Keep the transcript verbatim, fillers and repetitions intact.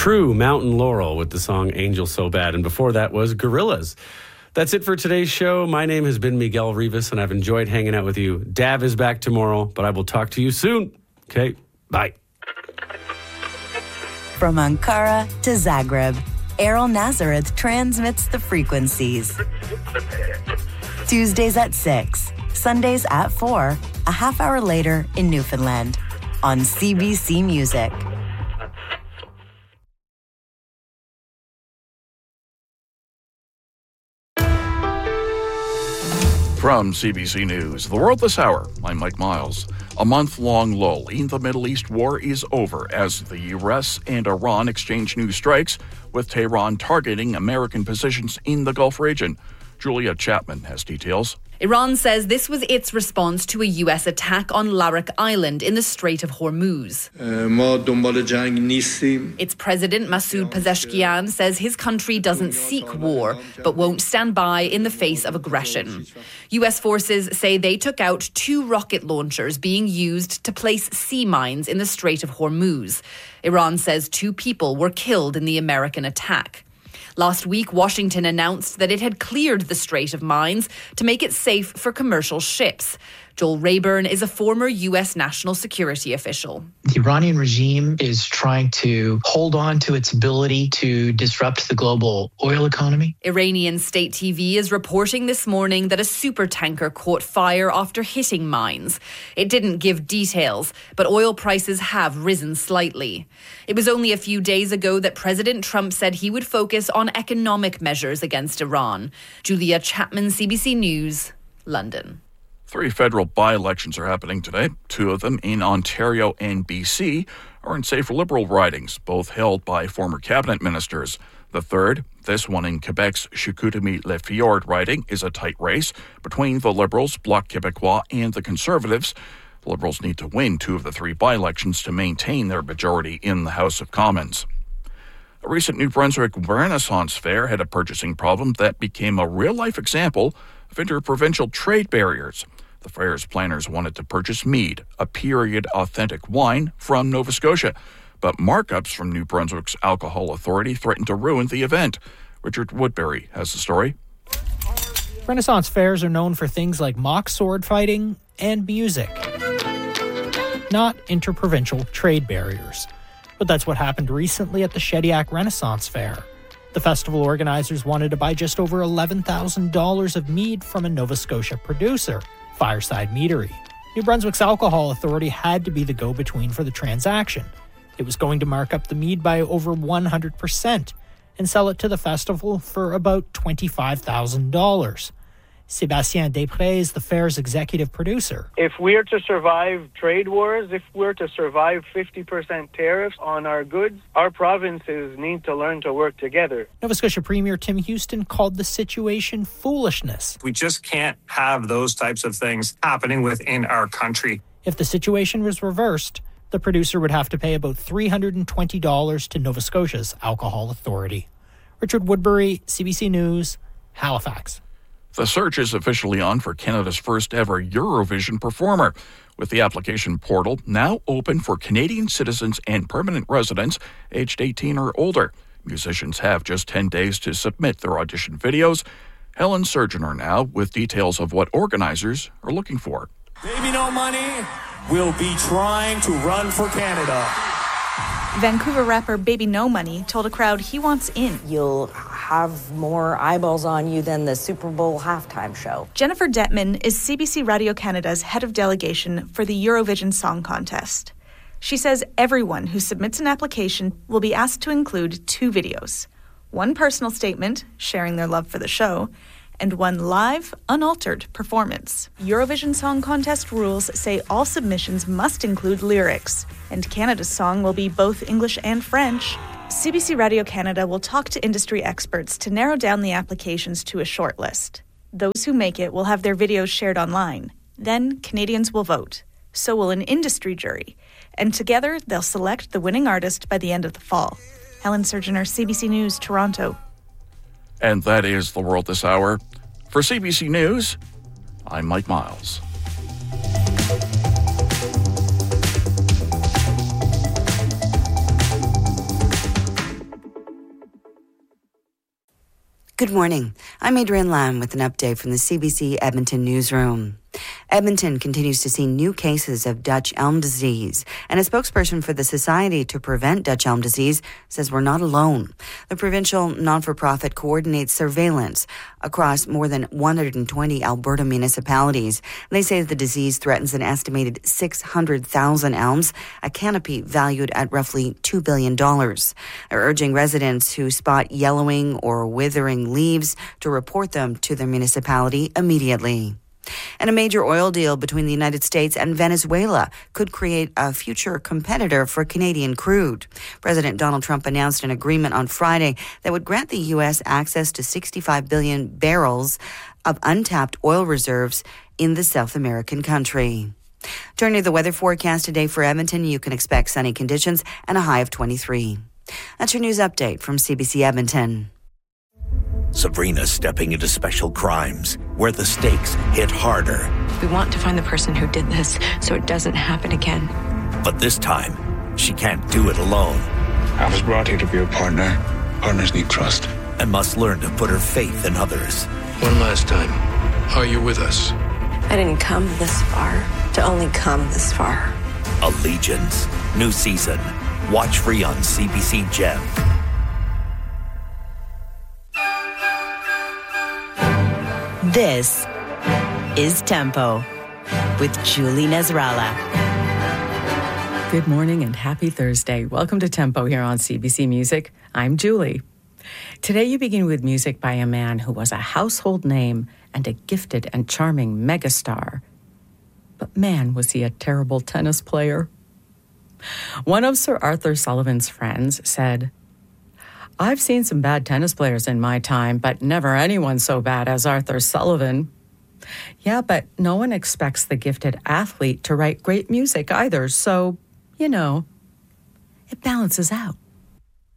True Mountain Laurel with the song Angel So Bad. And before that was Gorillaz. That's it for today's show. My name has been Miguel Rivas, and I've enjoyed hanging out with you. Dav is back tomorrow, but I will talk to you soon. Okay, bye. From Ankara to Zagreb, Errol Nazareth transmits the frequencies. Tuesdays at six, Sundays at four, a half hour later in Newfoundland on C B C Music. From C B C News, The World This Hour, I'm Mike Miles. A month-long lull in the Middle East war is over as the U S and Iran exchange new strikes, with Tehran targeting American positions in the Gulf region. Julia Chapman has details. Iran says this was its response to a U S attack on Larak Island in the Strait of Hormuz. Its president, Masoud Pezeshkian, says his country doesn't seek war, but won't stand by in the face of aggression. U S forces say they took out two rocket launchers being used to place sea mines in the Strait of Hormuz. Iran says two people were killed in the American attack. Last week, Washington announced that it had cleared the Strait of mines to make it safe for commercial ships. Joel Rayburn is a former U S national security official. The Iranian regime is trying to hold on to its ability to disrupt the global oil economy. Iranian state T V is reporting this morning that a supertanker caught fire after hitting mines. It didn't give details, but oil prices have risen slightly. It was only a few days ago that President Trump said he would focus on economic measures against Iran. Julia Chapman, C B C News, London. Three federal by-elections are happening today. Two of them in Ontario and B C are in safe Liberal ridings, both held by former cabinet ministers. The third, this one in Quebec's Chicoutimi-Le riding, is a tight race between the Liberals, Bloc Québécois, and the Conservatives. The Liberals need to win two of the three by-elections to maintain their majority in the House of Commons. A recent New Brunswick Renaissance Fair had a purchasing problem that became a real-life example of interprovincial trade barriers. The fair's planners wanted to purchase mead, a period-authentic wine from Nova Scotia, but markups from New Brunswick's Alcohol Authority threatened to ruin the event. Richard Woodbury has the story. Renaissance fairs are known for things like mock sword fighting and music, not interprovincial trade barriers. But that's what happened recently at the Shediac Renaissance Fair. The festival organizers wanted to buy just over eleven thousand dollars of mead from a Nova Scotia producer, Fireside Meadery. New Brunswick's Alcohol Authority had to be the go-between for the transaction. It was going to mark up the mead by over one hundred percent and sell it to the festival for about twenty-five thousand dollars. Sébastien Després is the fair's executive producer. If we're to survive trade wars, if we're to survive fifty percent tariffs on our goods, our provinces need to learn to work together. Nova Scotia Premier Tim Houston called the situation foolishness. We just can't have those types of things happening within our country. If the situation was reversed, the producer would have to pay about three hundred twenty dollars to Nova Scotia's Alcohol Authority. Richard Woodbury, C B C News, Halifax. The search is officially on for Canada's first ever Eurovision performer, with the application portal now open for Canadian citizens and permanent residents aged eighteen or older. Musicians have just ten days to submit their audition videos. Helen Surgener now with details of what organizers are looking for. Baby No Money will be trying to run for Canada. Vancouver rapper Baby No Money told a crowd he wants in. You'll have more eyeballs on you than the Super Bowl halftime show. Jennifer Detman is C B C Radio Canada's head of delegation for the Eurovision Song Contest. She says everyone who submits an application will be asked to include two videos. One personal statement, sharing their love for the show, and one live, unaltered performance. Eurovision Song Contest rules say all submissions must include lyrics, and Canada's song will be both English and French. C B C Radio Canada will talk to industry experts to narrow down the applications to a short list. Those who make it will have their videos shared online. Then Canadians will vote. So will an industry jury. And together, they'll select the winning artist by the end of the fall. Helen Surgener, C B C News, Toronto. And that is The World This Hour. For C B C News, I'm Mike Miles. Good morning. I'm Adrienne Lamb with an update from the C B C Edmonton newsroom. Edmonton continues to see new cases of Dutch elm disease, and a spokesperson for the Society to Prevent Dutch Elm Disease says we're not alone. The provincial non-for-profit coordinates surveillance across more than one hundred twenty Alberta municipalities. They say the disease threatens an estimated six hundred thousand elms, a canopy valued at roughly two billion dollars. They're urging residents who spot yellowing or withering leaves to report them to their municipality immediately. And a major oil deal between the United States and Venezuela could create a future competitor for Canadian crude. President Donald Trump announced an agreement on Friday that would grant the U S access to sixty-five billion barrels of untapped oil reserves in the South American country. Turning to the weather forecast today for Edmonton, you can expect sunny conditions and a high of twenty-three. That's your news update from C B C Edmonton. Sabrina's stepping into special crimes, where the stakes hit harder. We want to find the person who did this so it doesn't happen again. But this time, she can't do it alone. I was brought here to be a partner. Partners need trust. And must learn to put her faith in others. One last time, are you with us? I didn't come this far to only come this far. Allegiance. New season. Watch free on C B C Gem. This is Tempo with Julie Nasrallah. Good morning and happy Thursday. Welcome to Tempo here on C B C Music. I'm Julie. Today you begin with music by a man who was a household name and a gifted and charming megastar. But man, was he a terrible tennis player. One of Sir Arthur Sullivan's friends said, "I've seen some bad tennis players in my time, but never anyone so bad as Arthur Sullivan." Yeah, but no one expects the gifted athlete to write great music either, so, you know, it balances out.